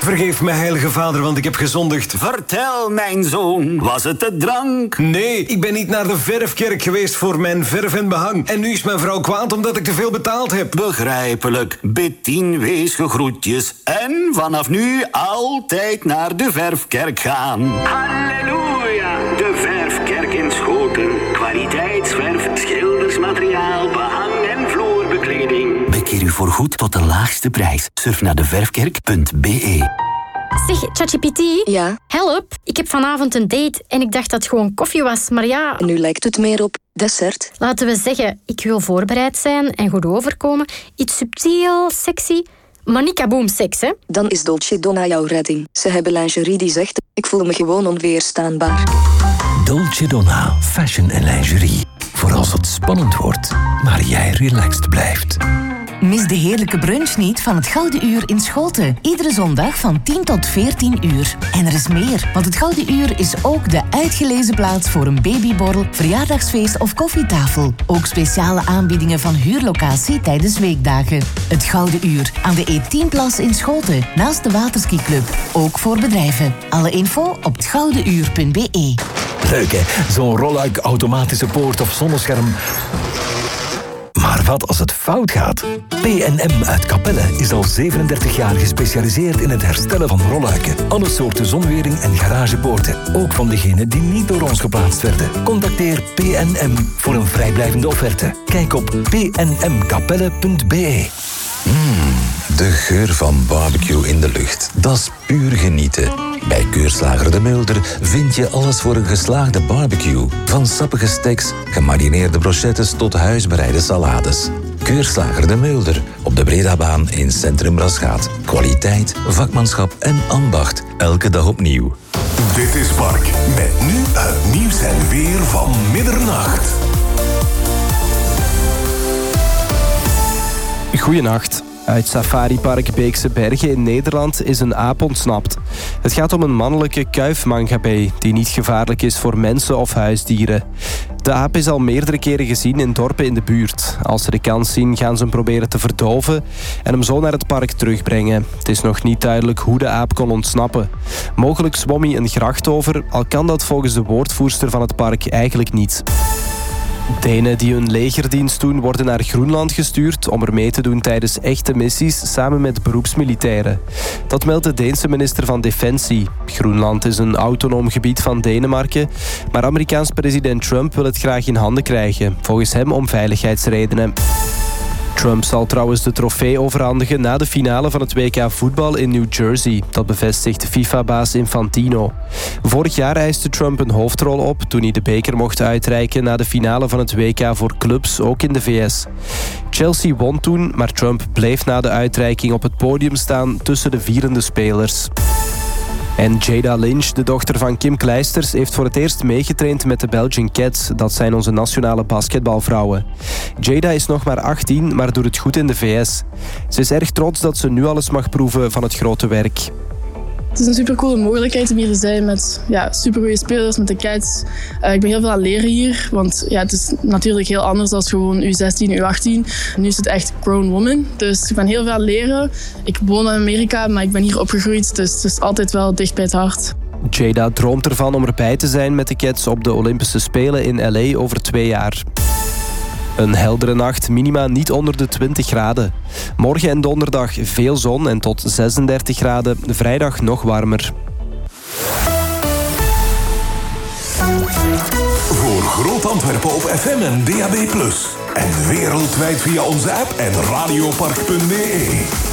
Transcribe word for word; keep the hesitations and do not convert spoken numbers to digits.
Vergeef me, heilige vader, want ik heb gezondigd. Vertel, mijn zoon, was het de drank? Nee, ik ben niet naar de verfkerk geweest voor mijn verf en behang. En nu is mijn vrouw kwaad omdat ik te veel betaald heb. Begrijpelijk. Bid tien weesgegroetjes. En vanaf nu altijd naar de verfkerk gaan. Halleluja! De verfkerk in Schoten. Kwaliteitsverf, schildersmateriaal, behang en vloerbekleding. Bekeer u voorgoed tot de laagste prijs. Surf naar de verfkerk punt b e. Zeg, ChatGPT. Ja? Help, ik heb vanavond een date en ik dacht dat het gewoon koffie was, maar ja... Nu lijkt het meer op dessert. Laten we zeggen, ik wil voorbereid zijn en goed overkomen. Iets subtiel, sexy, maar niet kaboom seks, hè? Dan is Dolce Donna jouw redding. Ze hebben lingerie die zegt, ik voel me gewoon onweerstaanbaar. Dolce Donna, fashion en lingerie. Voor als het spannend wordt, maar jij relaxed blijft. Mis de heerlijke brunch niet van het Gouden Uur in Schoten. Iedere zondag van tien tot veertien uur. En er is meer, want het Gouden Uur is ook de uitgelezen plaats voor een babyborrel, verjaardagsfeest of koffietafel. Ook speciale aanbiedingen van huurlocatie tijdens weekdagen. Het Gouden Uur aan de E tien Plas in Schoten, naast de Waterskiclub. Ook voor bedrijven. Alle info op het gouden uur punt b e. Leuk hè, zo'n rolluik, automatische poort of zonnescherm. Maar wat als het fout gaat? P en M uit Capelle is al zevenendertig jaar gespecialiseerd in het herstellen van rolluiken. Alle soorten zonwering en garagepoorten. Ook van degenen die niet door ons geplaatst werden. Contacteer P en M voor een vrijblijvende offerte. Kijk op p n m capelle punt b e. Mm, de geur van barbecue in de lucht. Dat is puur genieten. Bij Keurslager de Mulder vind je alles voor een geslaagde barbecue. Van sappige steaks, gemarineerde brochettes tot huisbereide salades. Keurslager de Mulder op de Bredabaan in Centrum Rasgaat. Kwaliteit, vakmanschap en ambacht. Elke dag opnieuw. Dit is Park. Met nu het nieuws en weer van middernacht. Goedenacht. Uit safaripark Beekse Bergen in Nederland is een aap ontsnapt. Het gaat om een mannelijke kuifmangabee die niet gevaarlijk is voor mensen of huisdieren. De aap is al meerdere keren gezien in dorpen in de buurt. Als ze de kans zien, gaan ze hem proberen te verdoven en hem zo naar het park terugbrengen. Het is nog niet duidelijk hoe de aap kon ontsnappen. Mogelijk zwom hij een gracht over, al kan dat volgens de woordvoerster van het park eigenlijk niet. Denen die hun legerdienst doen worden naar Groenland gestuurd om er mee te doen tijdens echte missies samen met beroepsmilitairen. Dat meldt de Deense minister van Defensie. Groenland is een autonoom gebied van Denemarken, maar Amerikaans president Trump wil het graag in handen krijgen, volgens hem om veiligheidsredenen. Trump zal trouwens de trofee overhandigen na de finale van het W K voetbal in New Jersey. Dat bevestigt FIFA-baas Infantino. Vorig jaar eiste Trump een hoofdrol op toen hij de beker mocht uitreiken na de finale van het W K voor clubs, ook in de V S. Chelsea won toen, maar Trump bleef na de uitreiking op het podium staan tussen de vierende spelers. En Jada Lynch, de dochter van Kim Kleisters, heeft voor het eerst meegetraind met de Belgian Cats. Dat zijn onze nationale basketbalvrouwen. Jada is nog maar achttien, maar doet het goed in de V S. Ze is erg trots dat ze nu alles mag proeven van het grote werk. Het is een supercoole mogelijkheid om hier te zijn met ja, supergoeie spelers, met de Cats. Uh, ik ben heel veel aan het leren hier, want ja, het is natuurlijk heel anders dan gewoon U zestien, U achttien. Nu is het echt grown woman, dus ik ben heel veel aan het leren. Ik woon in Amerika, maar ik ben hier opgegroeid, dus het is altijd wel dicht bij het hart. Jada droomt ervan om erbij te zijn met de Cats op de Olympische Spelen in L A over twee jaar. Een heldere nacht, minima niet onder de twintig graden. Morgen en donderdag veel zon en tot zesendertig graden. Vrijdag nog warmer. Voor Groot Antwerpen op F M en D A B plus. En wereldwijd via onze app en radiopark punt b e.